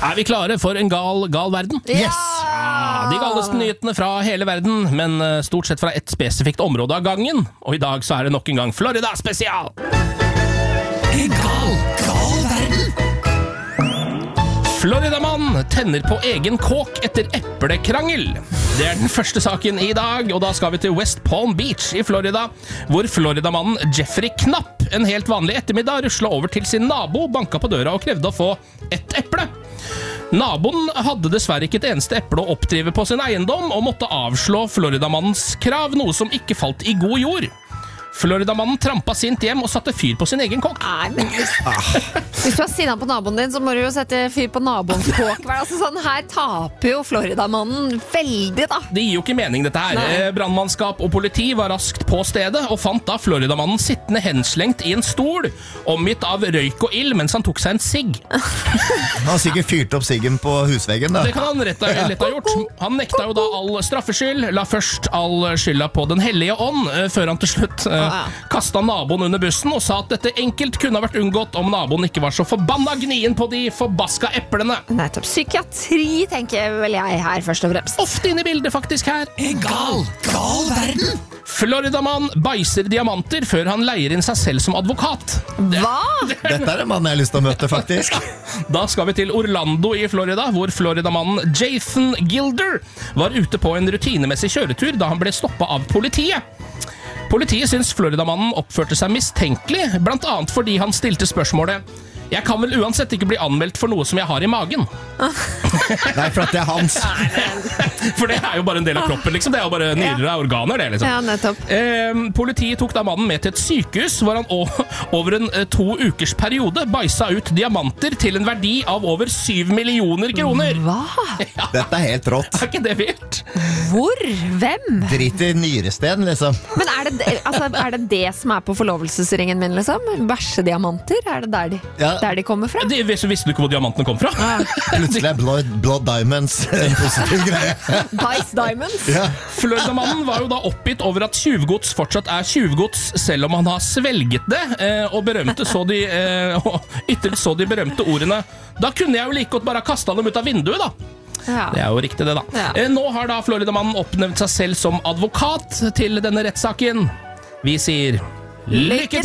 Er vi klare for en gal verden? Yes! Ja, de galeste nyhetene fra hele verden, men stort sett fra et spesifikt område av gangen. Og i dag så er det nok en gang Florida spesial. En gal verden! Floridamann tenner på egen kåk etter eplekrangel. Det er den første saken i dag, og da skal vi til West Palm Beach i Florida, hvor Floridamannen Jeffrey Knapp en helt vanlig ettermiddag ruslet over til sin nabo, banka på døra og krevde å få et eple. Naboen hadde dessverre ikke et eneste eple å oppdrive på sin eiendom, og måtte avslå Floridamannens krav, noe som ikke falt i god jord. Floridamannen trampa sint hjem og satte fyr på sin egen kåk. Hvis du er sinna på naboen din, så må du jo sette fyr på naboens kåk. Altså, sånn, her taper jo Floridamannen veldig, da. Det gir jo ikke mening, dette her. Brannmannskap og politi var raskt på stedet og fant da Floridamannen sittende henslengt i en stol, omgitt av røyk og ild mens han tok seg en sigg. Han har sikkert fyrt opp siggen på husveggen, da. Det kan han lett ha gjort. Han nekta jo da all straffskyld, la først all skylda på Den hellige ånd, før han til slutt kastet naboen under bussen og sa at dette enkelt kunne ha vært unngått om naboen ikke var så forbanna gnien på de forbaska eplene. Nettopp. Psykiatri, tenker vel jeg her først og fremst. Ofte inne i bildet faktisk her. En gal verden! Floridamann beiser diamanter før han leier inn seg selv som advokat. Hva? Dette er en mann jeg har lyst til å møte, faktisk. Da skal vi til Orlando i Florida, hvor Floridamannen Jason Gilder var ute på en rutinemessig kjøretur da han ble stoppet av politiet. Politiet syns Floridamannen oppførte seg mistenkelig, blant annet fordi han stilte spørsmålet: «Jeg kan vel uansett ikke bli anmeldt for noe som jeg har i magen?» Nei, for at det er hans. For det er jo bare en del av kroppen, liksom. Det er jo bare nyrer av organer, det, liksom. Ja, nettopp. Politiet tok da mannen med til et sykehus, hvor han over en 2 ukers periode beisa ut diamanter til en verdi av over 7 millioner kroner. Hva? Ja. Dette er helt rått. Er ikke det vilt? Hvor? Hvem? Drit i nyresten, liksom. Men er det det som er på forlovelsesringen min, liksom? Bæsjediamanter? Er det der de kommer fra? Visste du ikke hvor diamantene kom fra? Plutselig er blood diamonds en positiv greie. Dice diamonds? Ja. Floridamannen var jo da oppgitt over at tjuvgods fortsatt er tjuvgods, selv om han har svelget det, og ytret så de berømte ordene: «Da kunne jeg jo like godt bare kaste dem ut av vinduet, da.» Ja. Det er jo riktig det, da. Ja. Nå har da Floridamannen oppnevnt seg selv som advokat til denne rettssaken. Vi sier lykke til!